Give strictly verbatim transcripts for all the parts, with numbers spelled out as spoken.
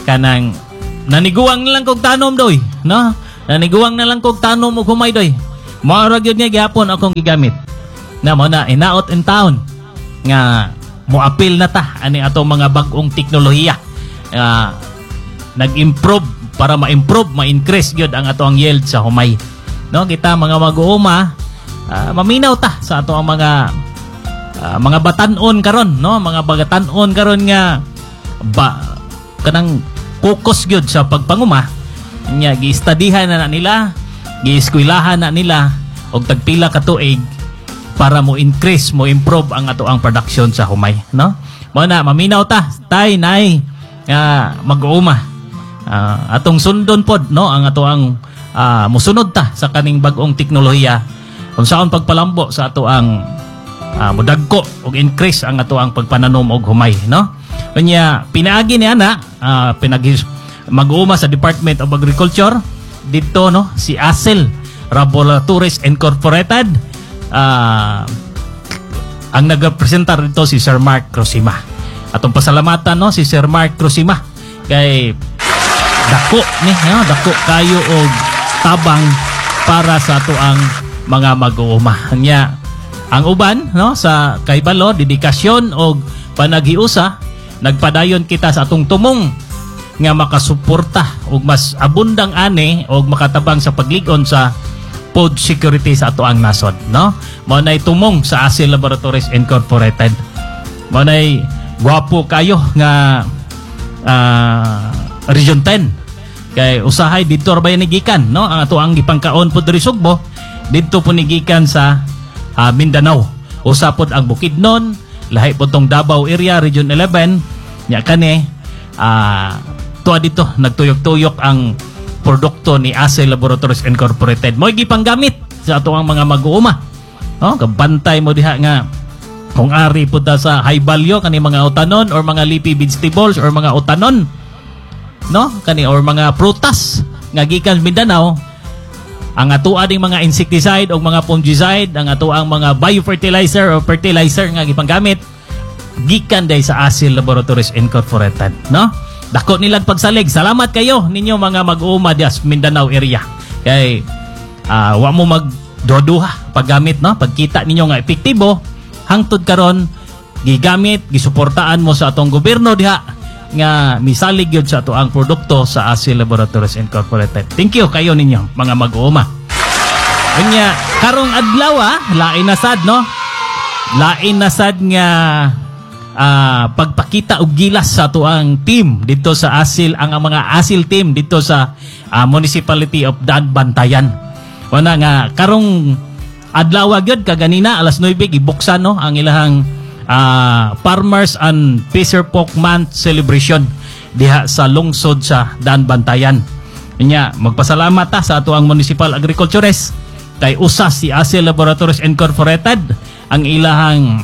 kanang naniguang na lang kog tanom doy, no? Naniguang na lang kog tanom og humay doy. Mao ra gyud nga gihapon akong gigamit. Na mo na inaot in town nga moapil na ta ani ato mga bag-ong teknolohiya. Uh, nag-improve para ma-improve, ma-increase gyud ang ato ang yield sa humay. No, kita mga mag-uuma, uh, maminaw ta sa ato ang mga uh, mga batan-on karon, no? Mga batan-on karon nga ba kanang focus gyud sa pagpanguma nya gi-studyhan na, na nila, gi-eskwelahan na nila og tagpila ka tuig para mo increase, mo improve ang ato ang production sa humay, no? Mo na maminaw ta tay nay nga uh, mag-uuma. Uh, atong sundon pod, no, ang ato ang uh, musunod ta sa kaning bag-ong teknolohiya kung saan pagpalambo sa ato ang uh, mudagko og increase ang ato ang pagpananom og humay, no? Kanya pinaagi ni ana uh, pinag mag-uuma sa Department of Agriculture dito, no, si ASEL Laboratories Incorporated. Uh, ang nagrepresentar dito si Sir Mark Crosima. Atong pasalamatan, no, si Sir Mark Crosima kay dako ni, no, dako kayo og tabang para sa ato ang mga mag-uuma. Kanya ang uban, no, sa kaybalo dedikasyon og panaghiusa, nagpadayon kita sa atong tumong nga makasuporta og mas abundang ani og makatabang sa paglig-on sa food security sa ato ang nasod, no? Mao nay tumong sa ASEL Laboratories Incorporated. Mao nay gwapo kayo nga uh, Region ten. Kay usahay dito ra ba gikan, no? Ang ato ang gipangkaon pod diri Sugbo, dito po gikan sa uh, Mindanao. Usa pod ang Bukidnon, lahi po tong Davao area, Region eleven. Nya kani uh, tuwa dito nagtuyok-tuyok ang produkto ni ASEL Laboratories Incorporated. Mo gipanggamit sa ato ang mga mag-uuma. Oh, kabantay mo diha nga kung ari po ta sa high value kani mga utanon or mga leafy vegetables or mga utanon, no, kani or mga prutas nga gikan Mindanao. Ang atoa ding mga insecticide o mga fungicide, ang atoang mga biofertilizer o fertilizer nga gipanggamit gikan day sa ASEL Laboratories Incorporated, no? Dako nilang pagsalig. Salamat kayo ninyo mga mag-uuma dias Mindanao area. Kay uh, wa mo magduha paggamit, no? Pagkita ninyo nga epektibo, hangtod karon gigamit, gisuportaan mo sa atong gobyerno diha nga misalig gyud sa ato ang produkto sa ASEL Laboratories Incorporated. Thank you kayo ninyo mga mag-uuma. Unya karong adlaw, lain na sad, no? Lain na sad nga Uh, pagpakita og gilas sa tuang team dito sa ASEL, ang mga ASEL team dito sa uh, Municipality of Daanbantayan. Wana nga karong adlaw gyud kaganina alas nuwebe gibuksan, no, ang ilahang uh, Farmers and Fisher Folk Month celebration diha sa lungsod sa Daanbantayan. Nya magpasalamat ta sa ato ang Municipal Agricultures kay usa si ASEL Laboratories Incorporated ang ilahang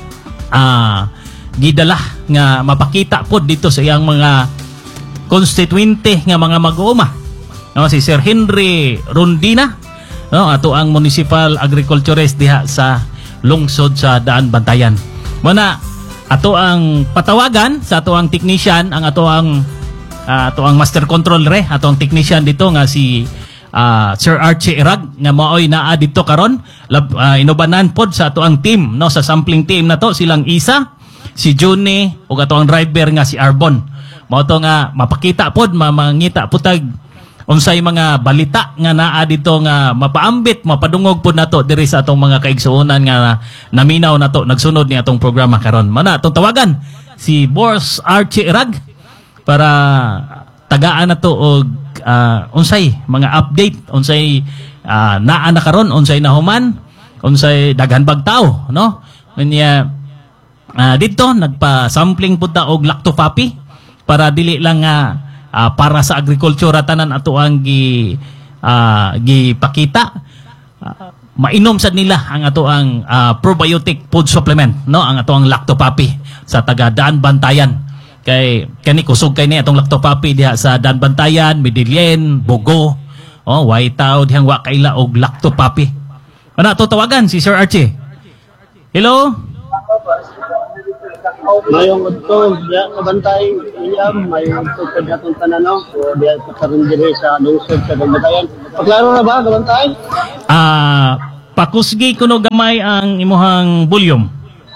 uh, gidala nga mapakita po dito sa iyang mga konstituente nga mga mag-uuma, no, si Sir Henry Rondina, no, ato ang Municipal Agricultures diha sa lungsod sa Daanbantayan. Muna ato ang patawagan sa ato ang technician, ang ato ang uh, ato ang master control re, ato ang technician dito nga si uh, Sir Archie Irag nga maoy naa dito karon, uh, inubanan pod sa ato ang team, no, sa sampling team na to silang Isa, si Juni o ato ang driver nga si Arbon. Mao to nga mapakita pod, mamangita putag unsay mga balita nga naa dito nga mapaambit, mapadungog pod nato diri sa atong mga kaigsuonan nga naminaw nato nagsunod ni atong programa karon. Mana atong tawagan si Boss Archie Irag para tagaan nato og uh, unsay mga update, unsay uh, naa na karon, unsay nahuman, unsay daghan bag tawo, no? Kanya Uh, dito nagpa-sampling po ta og lactopapi para dili lang nga uh, para sa agriculture tanan ato ang gi uh, gipakita, uh, mainom sad nila ang ato ang uh, probiotic food supplement, no, ang ato ang lactopapi sa taga Daanbantayan. Kay kani kusog kay ni atong lactopapi diha sa Daanbantayan, Midilien, Bogo, oh, Waitaw dihang wa kaila og lactopapi. Ana to tawagan si Sir Archie. Hello. Mayong udto, diya kabantay, iya, mayong udto sa atong tanan, no? So, diya sa karon diri sa lungsod sa Dagbatayan. Paklaro na ba, kabantay? Ah, pakusgi kuno gamay ang imuhang volume.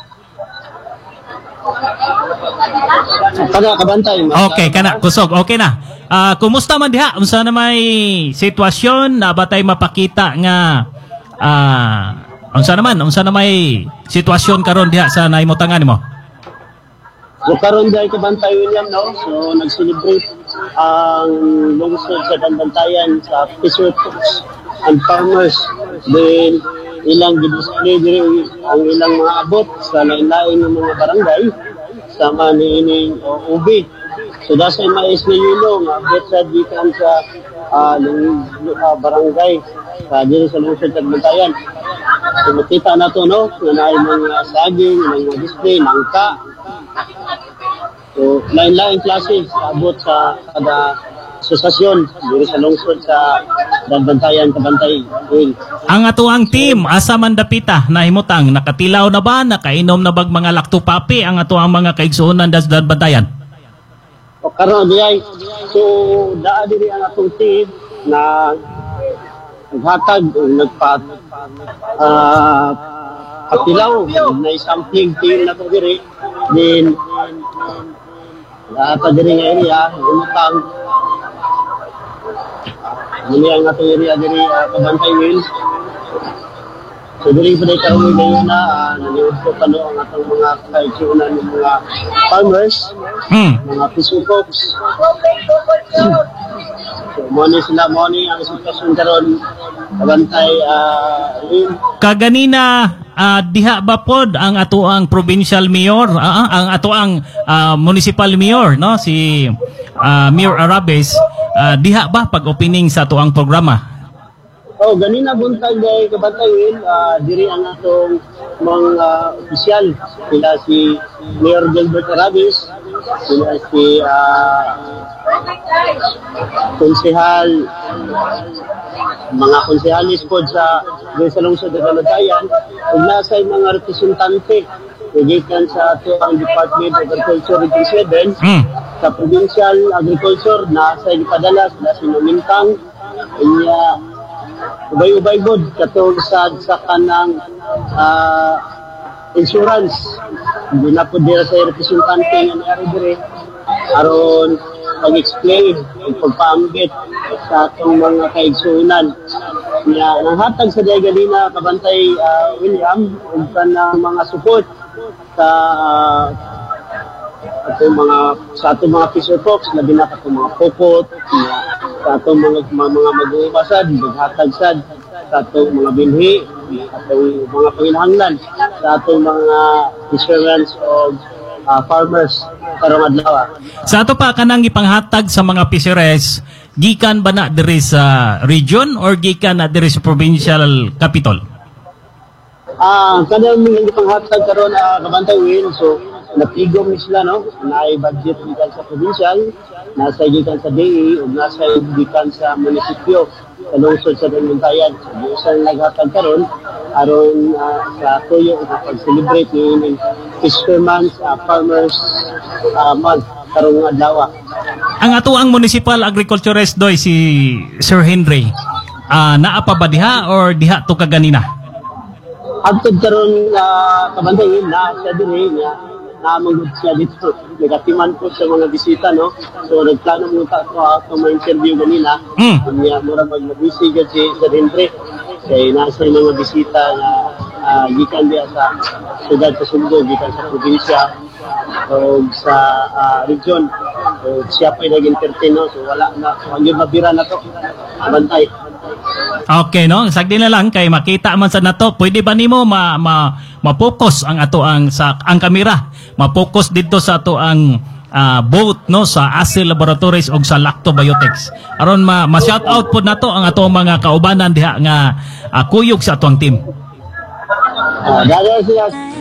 Kana, kabantay. Okay, kana kusog. Okay na. Ah, kumusta man diha? Unsa na may sitwasyon na batay mapakita nga ah unsa naman? Unsa na may sitwasyon karon diha sa naimutangan nimo? So karon dahil kabantay William, no? So nag-celebrate ang lungsod sa Dagbatayan sa Fisher Folks and Farmers. Then ilang gidisplay diri ang ilang mga abot sa lain-lain ng mga barangay sama ni ining uh, U B. So dasay mais na yulo nga abot sa gikan sa uh, uh, barangay sa diri sa lungsod sa Dagbatayan. So makita nato, no, nga naay mga saging, mga display, nangka. So, lain-lain klase abot sa kada asosasyon diri sa lungsod sa Dagbatayan, Kabantay. Will. Ang atuang team asa man dapita nahimutang nakatilaw na ba, nakainom na bag mga laktupapi ang atuang mga kaigsuonan das Dagbatayan? O karon diay, so daa diri ang atong team na naghatag nagpa uh, katilaw na sampling team na to diri. Then lahat diri nga area, umutang. Muli ang atong area diri uh, Kabantay Will. So diri sa karon ngayon na uh, naniud ko pa no ang atong mga kaigsuonan ng mga farmers, Hmm. mga fishing folks. So mo ni sila mo ni ang sitwasyon karon Kabantay uh, Will. Kaganina ah, diha ba pod ang atuang provincial mayor, ah, ah, ang atuang ah, municipal mayor, no, si ah, Mayor Arabes, ah, diha ba pag opening sa atuang programa? Oh, ganina buntag day Kabantay Will, uh, diri ang atong mga opisyal, sila si Mayor Gilbert Arabes, sila si uh, konsehal, mga konsehalis po sa diri sa lungsod sa Dagbatayan, ug nasay mga representante gikan sa atong Department of Agriculture Region seven, Hmm. sa Provincial Agriculture na sa ipadala sila si Mamintang, inya ubay-ubay god katong sa sa kanang uh, insurance. Hindi na po dira sa representante nga nangyari dire aron pag-explain ug pagpaambit sa atong mga kaigsuonan nga nanghatag sa diagalina Kabantay uh, William ug kanang mga support sa uh, atong mga sa atong mga fisher folks, labi na katong mga popot, mga, sa atong mga mga, mga mag-umasad, maghatag sad sa atong mga binhi, atong mga panginahanglan sa atong mga fishermen o uh, farmers karong adlaw. Sa ato pa kanang ipanghatag sa mga fisheries, gikan ba na diri sa region or gikan na diri sa provincial capital? Ah, kada mga panghatag karon uh, Kabantay Will, so napigom ni sila, no, naay budget gikan sa provincial, nasa gikan sa D A ug nasa gikan sa munisipyo sa lungsod sa Dagbatayan. So usan naghatag karon aron uh, sa tuyo ug pag-celebrate ni Fisherman's uh, Farmers uh, Month karong adlaw. Ang atuang municipal agriculturist doy si Sir Henry, ah, naa pa ba diha or diha to kaganina? Agtod karon uh, Kabantay Will na sa diri nga naamang siya dito. Nagatiman po sa mga bisita, no? So, nagplano mo ta ako ako mga interview ganina. Mm. Kanya, mura mag-busy ka si Sir Henry. Kaya nasa yung mga bisita na uh, gikan diya sa siyudad sa Sugbo, gikan sa probinsya o sa uh, region. So, siya pa yung nag-entertain, no? So, wala na. Huwag yung mabira na to. Kabantay. Okay, no, sagdi na lang kay makita man sa nato, pwede ba nimo ma, ma ma-focus ang ato ang sa ang kamera, ma-focus dito sa ato ang uh, both, no, sa A S I Laboratories og sa Lactobiotics aron ma, ma shout out pod nato ang ato mga kaubanan diha nga uh, kuyog sa atong team. Uh, dahil siya